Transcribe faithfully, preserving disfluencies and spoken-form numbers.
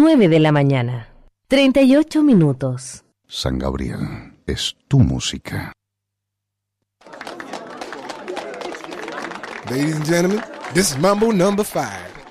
nueve de la mañana. treinta y ocho minutos. San Gabriel, es tu música. Ladies and gentlemen, this is Mambo number five.